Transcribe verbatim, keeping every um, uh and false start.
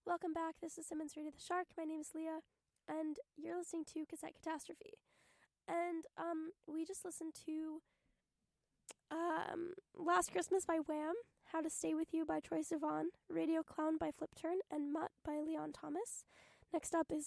Welcome back. This is Simmons Radio the Shark. My name is Leah, and you're listening to Cassette Catastrophe. And um, we just listened to um, Last Christmas by Wham, How to Stay With You by Troye Sivan, Radio Clown by Flip Turn, and Mutt by Leon Thomas. Next up is